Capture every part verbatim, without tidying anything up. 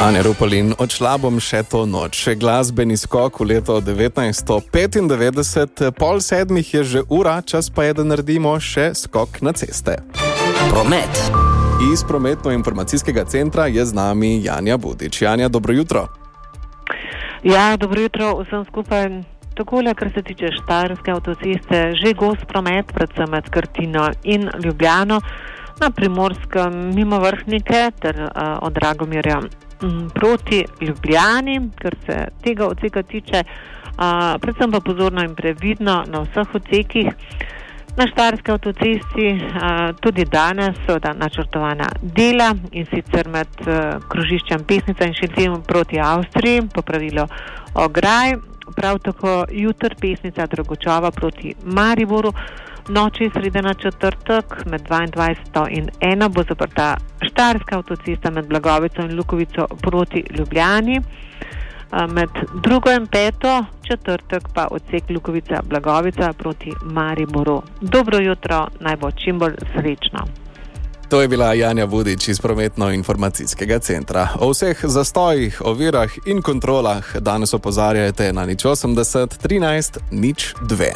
Anja Rupelin, odšla bom še to noč. Glasbeni skok v leto devetnajststo petindevetdeset, pol sedmih je že ura, čas pa je, da naredimo še skok na ceste. Promet. Iz prometno-informacijskega centra je z nami Janja Budič. Janja, dobro jutro. Ja, dobro jutro vsem skupaj. Takole, kar se tiče Štajerske avtoceste, že gost promet, predvsem med Krtino in Ljubljano, na Primorskem mimo Vrhnike ter uh, od Dragomirja m, proti Ljubljani, kar se tega odseka tiče, uh, predvsem pa pozorno in previdno na vseh odsekih. Na Štajerski avtocesti uh, tudi danes so da načrtovana dela, in sicer med uh, krožiščem Pesnica in Šentiljem proti Avstriji, popravilo ograj, prav tako jutr Pesnica Dragočova proti Mariboru. Noči srede na četrtek med dvaindvajseto in eno bo zaprta Štajerska avtocesta med Blagovico in Lukovico proti Ljubljani. Med drugo in peto četrtek pa odsek Lukovica Blagovica proti Mariboru. Dobro jutro, naj bo čim bolj srečno. To je bila Janja Budič iz prometno-informacijskega centra. O vseh zastojih, ovirah in kontrolah danes opozarjajte na nič osemdeset trinajst nič dve.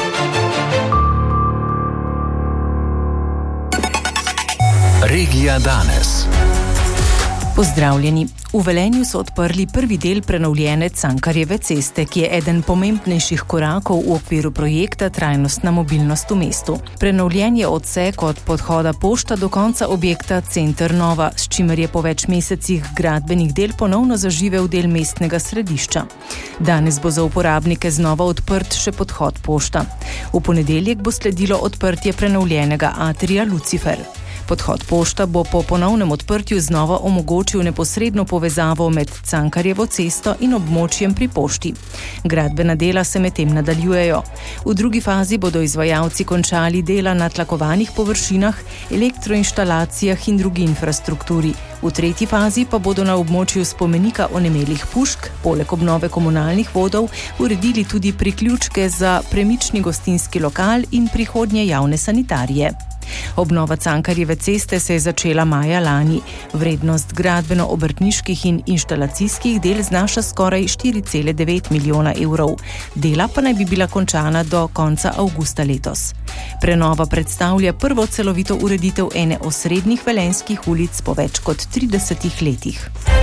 Regija danes. Pozdravljeni. V Velenju so odprli prvi del prenovljene Cankarjeve ceste, ki je eden pomembnejših korakov v okviru projekta Trajnostna mobilnost v mestu. Prenovljen je odsek od podhoda Pošta do konca objekta Center Nova, s čimer je po več mesecih gradbenih del ponovno zaživel del mestnega središča. Danes bo za uporabnike znova odprt še podhod Pošta. V ponedeljek bo sledilo odprtje prenovljenega atrija Lucifer. Podhod Pošta bo po ponovnem odprtju znova omogočil neposredno povezavo med Cankarjevo cesto in območjem pri Pošti. Gradbena dela se medtem nadaljujejo. V drugi fazi bodo izvajalci končali dela na tlakovanih površinah, elektroinštalacijah in drugi infrastrukturi. V tretji fazi pa bodo na območju spomenika onemelih pušk, poleg obnove komunalnih vodov, uredili tudi priključke za premični gostinski lokal in prihodnje javne sanitarije. Obnova Cankarjeve ceste se je začela maja lani. Vrednost gradbeno-obrtniških in inštalacijskih del znaša skoraj štiri cele devet milijona evrov. Dela pa naj bi bila končana do konca avgusta letos. Prenova predstavlja prvo celovito ureditev ene osrednjih velenjskih ulic po več kot tridesetih letih.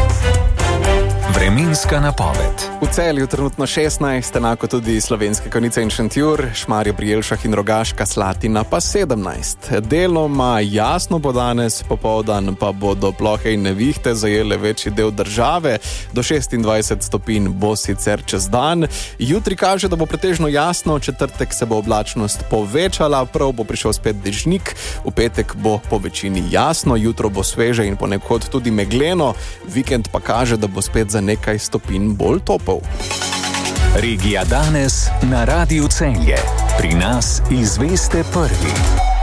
Vremenska napoved. V Celju trenutno šestnajst, enako tudi Slovenske Konjice in Šentjur, Šmarje pri Jelšah in Rogaška Slatina pa sedemnajst. Deloma jasno bo danes, popoldan pa bodo plohe in nevihte zajele večji del države. Do šestindvajset stopinj bo sicer čez dan. Jutri kaže, da bo pretežno jasno, četrtek se bo oblačnost povečala, prav bo prišel spet dežnik, v petek bo po večini jasno, jutro bo sveže in ponekod tudi megleno, vikend pa kaže, da bo spet za nekaj stopinj bolj topel. Regija danes na Radiu Celje. Pri nas izveste prvi.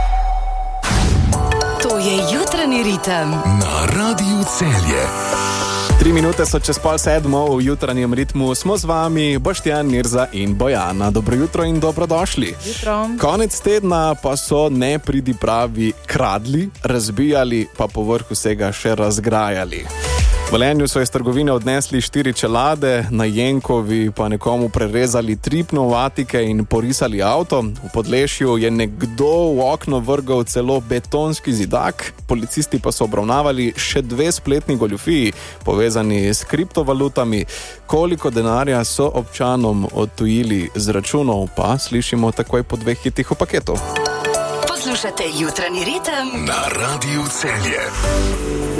To je jutranji ritem Na Radiu Celje. Tri minute so čez pol sedmo, v jutranjem ritmu smo z vami Boštjan, Mirza in Bojana. Dobro jutro in dobrodošli. Jutro. Konec tedna pa so nepridipravi kradli, razbijali, pa povrh vsega še razgrajali. V Velenju so iz trgovine odnesli štiri čelade, na Jenkovi pa nekomu prerezali tri pneumatike in porisali avto. V Podlešju je nekdo v okno vrgal celo betonski zidak. Policisti pa so obravnavali še dve spletni goljufiji, povezani s kriptovalutami. Koliko denarja so občanom odtujili z računov, pa slišimo takoj po dveh hitih v paketu. Poslušate jutranji ritem Na Radiu Celje.